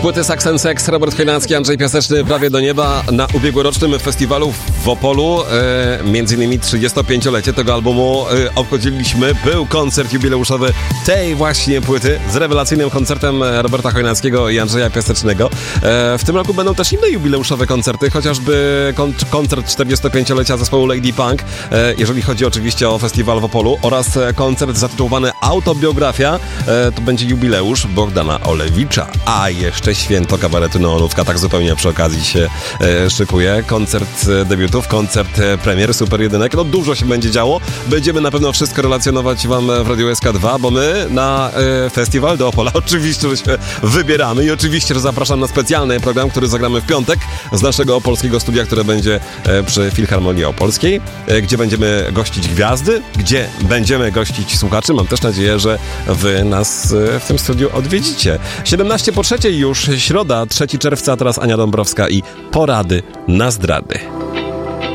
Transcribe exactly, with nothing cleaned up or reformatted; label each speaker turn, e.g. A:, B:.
A: płyty Sax and Sex, Robert Chojnacki, Andrzej Piaseczny, Prawie do nieba. Na ubiegłorocznym festiwalu w Opolu, e, między innymi trzydziestopięciolecie tego albumu e, obchodziliśmy. Był koncert jubileuszowy tej właśnie płyty z rewelacyjnym koncertem Roberta Chojnackiego i Andrzeja Piasecznego. E, w tym roku będą też inne jubileuszowe koncerty, chociażby kon- koncert czterdziestopięciolecia zespołu Lady Punk, e, jeżeli chodzi oczywiście o festiwal w Opolu, oraz koncert zatytułowany Autobiografia. E, to będzie jubileusz Bogdana Olewicza, a jeszcze święto kabaretu Neonówka, tak zupełnie przy okazji się e, szykuje. Koncert debiutów, koncert premier Super Jedynek. No dużo się będzie działo. Będziemy na pewno wszystko relacjonować wam w Radiu S K dwa, bo my na e, festiwal do Opola oczywiście, że się wybieramy i oczywiście, że zapraszam na specjalny program, który zagramy w piątek z naszego opolskiego studia, które będzie e, przy Filharmonii Opolskiej, e, gdzie będziemy gościć gwiazdy, gdzie będziemy gościć słuchaczy. Mam też nadzieję, że wy nas e, w tym studiu odwiedzicie. siedemnaście po trzeciej już, środa, trzeciego czerwca, teraz Ania Dąbrowska i Porady na zdrady.